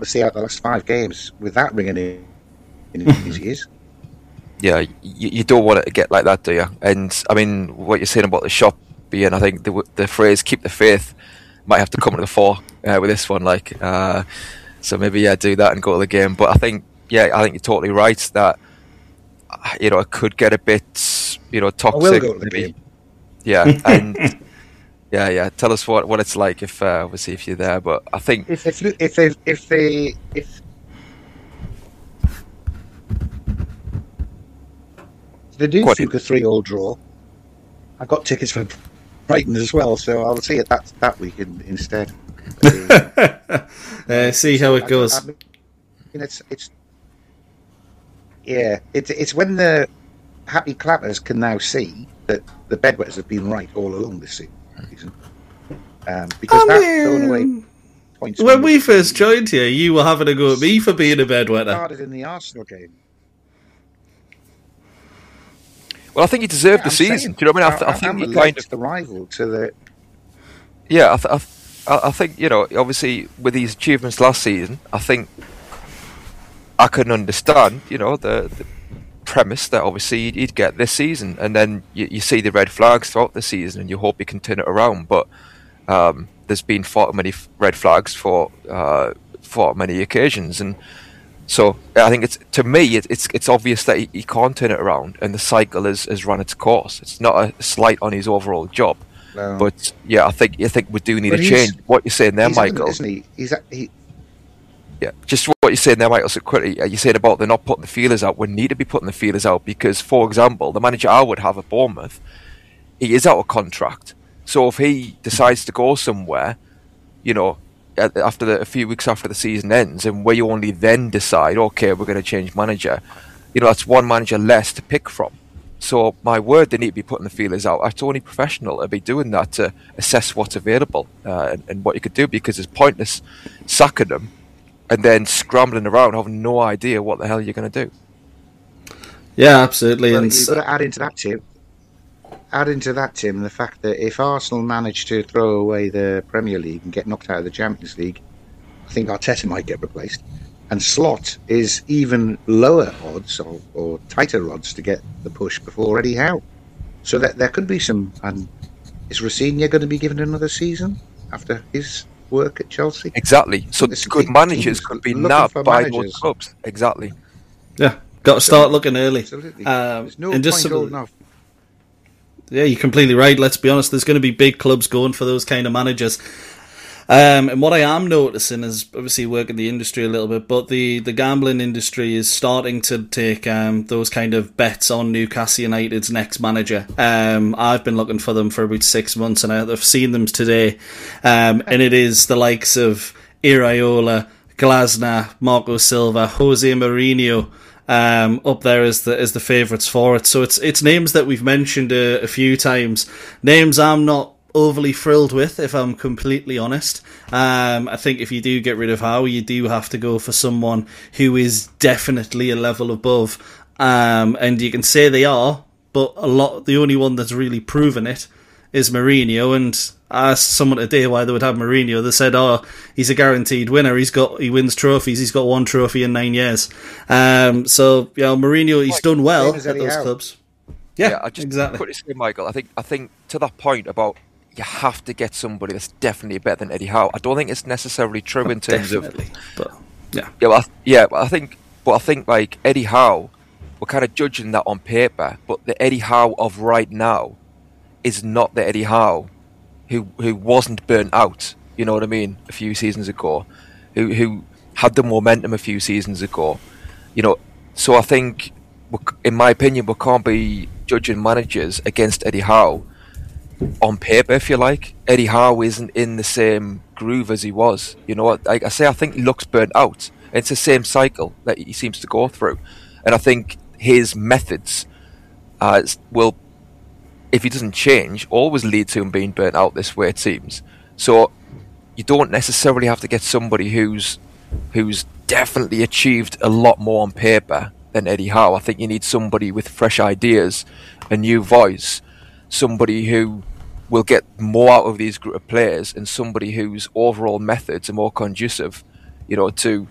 to see out the last 5 games with that ringing in his ears. Yeah, you don't want it to get like that, do you? And I mean, what you're saying about the shop being, I think the phrase "keep the faith" might have to come to the fore with this one. So maybe do that and go to the game. But I think you're totally right that it could get a bit toxic. I will go to the game. Yeah, and yeah. Tell us what it's like if obviously if you're there. But I think if they do fluke a 3-3 draw, I've got tickets for Brighton as well, so I'll see it that weekend instead. See how it goes. I mean, it's when the happy clappers can now see that the bedwetters have been right all along this season, because that's thrown away points. When we first joined here, you were having a go at me for being a bedwetter. Started in the Arsenal game. Well, I think he deserved the season. Do you know what I mean? I think he kind of the rival to the. Yeah, I think obviously with his achievements last season, I think I can understand the premise that obviously he'd get this season, and then you see the red flags throughout the season, and you hope he can turn it around. But there's been far many red flags for many occasions, and. So I think it's obvious that he can't turn it around, and the cycle has run its course. It's not a slight on his overall job, but I think we do need a change. What you're saying there, Michael, isn't he? Yeah, just what you're saying there, Michael. So quickly, you're saying about they're not putting the feelers out. We need to be putting the feelers out because, for example, the manager I would have at Bournemouth, he is out of contract. So if he decides to go somewhere, after a few weeks after the season ends, and where you only then decide, okay, we're going to change manager, that's one manager less to pick from. So my word, they need to be putting the feelers out. It's only professional to be doing that to assess what's available and what you could do, because it's pointless sacking them and then scrambling around having no idea what the hell you're going to do. Yeah, absolutely. Well, you've got to add into that, Tim, the fact that if Arsenal manage to throw away the Premier League and get knocked out of the Champions League, I think Arteta might get replaced. And Slot is even lower odds or tighter odds to get the push before Eddie Howe. So that there could be some. And is Rossini going to be given another season after his work at Chelsea? Exactly. So good managers could be nabbed by those clubs. Exactly. Yeah, got to start looking early. Absolutely. There's no point holding off. Yeah, you're completely right. Let's be honest, there's going to be big clubs going for those kind of managers. And what I am noticing is, obviously working the industry a little bit, but the gambling industry is starting to take those kind of bets on Newcastle United's next manager. I've been looking for them for about 6 months, and I've seen them today. And it is the likes of Iraola, Glasner, Marco Silva, Jose Mourinho, up there as the favourites for it. So it's names that we've mentioned a few times. Names I'm not overly thrilled with, if I'm completely honest. I think if you do get rid of Howe, you do have to go for someone who is definitely a level above. And you can say they are, but the only one that's really proven it is Mourinho. And I asked someone today why they would have Mourinho. They said, he's a guaranteed winner. He wins trophies. He's got 1 trophy in 9 years. Mourinho, he's done well at those clubs. Yeah, I just exactly. Quickly say, Michael, I think to that point about you have to get somebody that's definitely better than Eddie Howe. I don't think it's necessarily true in terms of. But I think like Eddie Howe, we're kind of judging that on paper, but the Eddie Howe of right now is not the Eddie Howe who wasn't burnt out. You know what I mean? A few seasons ago, who had the momentum a few seasons ago. So I think, in my opinion, we can't be judging managers against Eddie Howe on paper, if you like. Eddie Howe isn't in the same groove as he was. Like I say, I think he looks burnt out. It's the same cycle that he seems to go through, and I think his methods will, if he doesn't change, always lead to him being burnt out this way, it seems. So you don't necessarily have to get somebody who's definitely achieved a lot more on paper than Eddie Howe. I think you need somebody with fresh ideas, a new voice, somebody who will get more out of these group of players, and somebody whose overall methods are more conducive, to